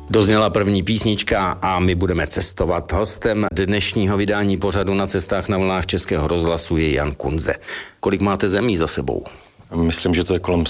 Dozněla první písnička a my budeme cestovat. Hostem dnešního vydání pořadu Na cestách na vlnách Českého rozhlasu je Jan Kunze. Kolik máte zemí za sebou? Myslím, že to je kolem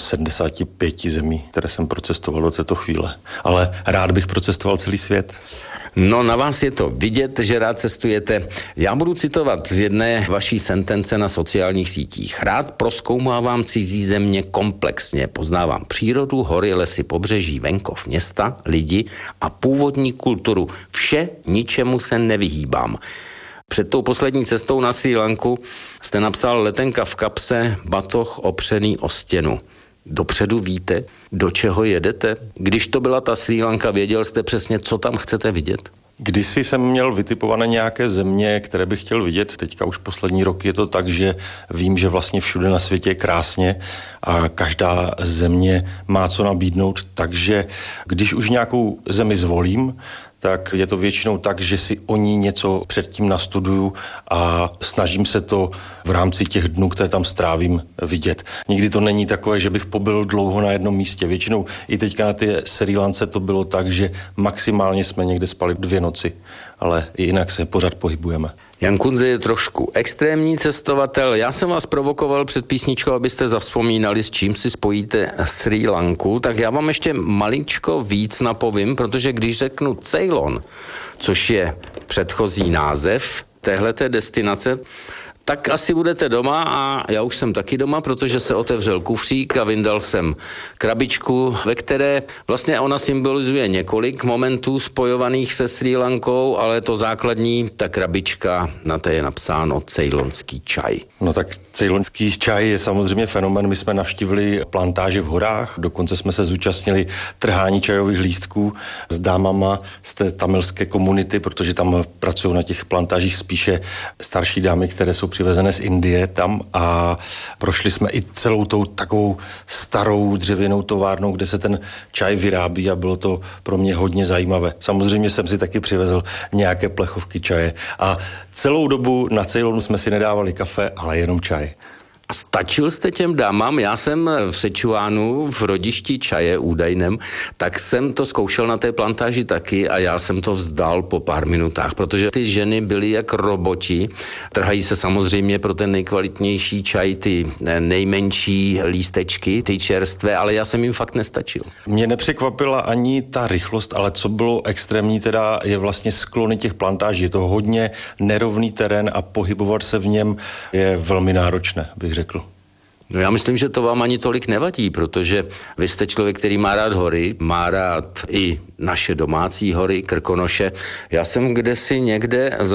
75 zemí, které jsem procestoval do této chvíle. Ale rád bych procestoval celý svět. No, na vás je to vidět, že rád cestujete. Já budu citovat z jedné vaší sentence na sociálních sítích. Rád prozkoumávám cizí země komplexně. Poznávám přírodu, hory, lesy, pobřeží, venkov, města, lidi a původní kulturu. Vše, ničemu se nevyhýbám. Před tou poslední cestou na Srí Lanku jste napsal letenka v kapse, batoh opřený o stěnu. Dopředu víte, do čeho jedete? Když to byla ta Srí Lanka, věděl jste přesně, co tam chcete vidět? Kdysi jsem měl vytipované nějaké země, které bych chtěl vidět. Teďka už poslední roky je to tak, že vím, že vlastně všude na světě je krásně a každá země má co nabídnout. Takže když už nějakou zemi zvolím, tak je to většinou tak, že si o ní něco předtím nastuduju a snažím se to v rámci těch dnů, které tam strávím, vidět. Nikdy to není takové, že bych pobyl dlouho na jednom místě. Většinou i teďka na té Srí Lance to bylo tak, že maximálně jsme někde spali 2 noci, ale i jinak se pořád pohybujeme. Jan Kunze je trošku extrémní cestovatel. Já jsem vás provokoval před písničkou, abyste zavzpomínali, s čím si spojíte Srí Lanku, tak já vám ještě maličko víc napovím, protože když řeknu Ceylon, což je předchozí název téhleté destinace, tak asi budete doma a já už jsem taky doma, protože se otevřel kufřík a vyndal jsem krabičku, ve které vlastně ona symbolizuje několik momentů spojovaných se Srí Lankou, ale to základní, ta krabička, na té je napsáno ceylonský čaj. No tak ceylonský čaj je samozřejmě fenomén. My jsme navštívili plantáže v horách, dokonce jsme se zúčastnili trhání čajových lístků s dámama z té tamilské komunity, protože tam pracují na těch plantážích spíše starší dámy, které jsou přivezené z Indie tam a prošli jsme i celou tou takovou starou dřevěnou továrnou, kde se ten čaj vyrábí a bylo to pro mě hodně zajímavé. Samozřejmě jsem si taky přivezl nějaké plechovky čaje a celou dobu na Ceylonu jsme si nedávali kafe, ale jenom čaj. A stačil jste těm dámám? Já jsem v Sečuánu, v rodišti čaje údajném, tak jsem to zkoušel na té plantáži taky a já jsem to vzdal po pár minutách, protože ty ženy byly jak roboti. Trhají se samozřejmě pro ten nejkvalitnější čaj ty nejmenší lístečky, ty čerstvé, ale já jsem jim fakt nestačil. Mě nepřekvapila ani ta rychlost, ale co bylo extrémní teda je vlastně sklony těch plantáží. Je to hodně nerovný terén a pohybovat se v něm je velmi náročné, bych řekl. No já myslím, že to vám ani tolik nevadí, protože vy jste člověk, který má rád hory, má rád i naše domácí hory, Krkonoše. Já jsem kdesi někde